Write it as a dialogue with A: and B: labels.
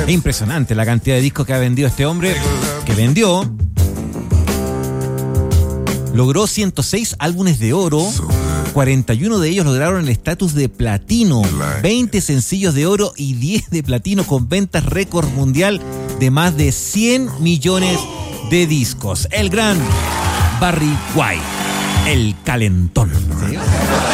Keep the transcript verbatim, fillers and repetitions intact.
A: Es impresionante la cantidad de discos que ha vendido este hombre, que vendió. Logró ciento seis álbumes de oro, cuarenta y uno de ellos lograron el estatus de platino, veinte sencillos de oro y diez de platino, con ventas récord mundial de más de cien millones de discos. El gran Barry White, el calentón. ¿Sí?